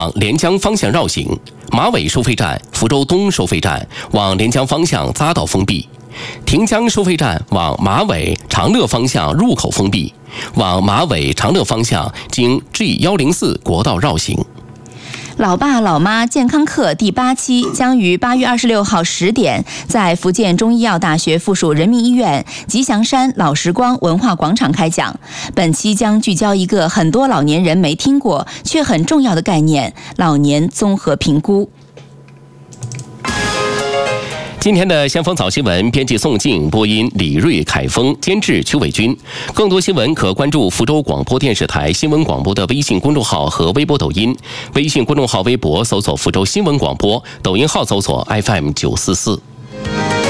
连江方向绕行，马尾收费站、福州东收费站往连江方向匝道封闭，亭江收费站往马尾、长乐方向入口封闭，往马尾、长乐方向经 G104 国道绕行。 老爸老妈健康课第8期将于8月26号10点在福建中医药大学附属人民医院吉祥山老时光文化广场开讲。本期将聚焦一个很多老年人没听过却很重要的概念——老年综合评估。 今天的先锋早新闻，编辑宋静，播音李瑞、凯峰，监制邱伟军。更多新闻可关注福州广播电视台新闻广播的微信公众号和微博、抖音。微信公众号、微博搜索福州新闻广播，抖音号搜索 FM944。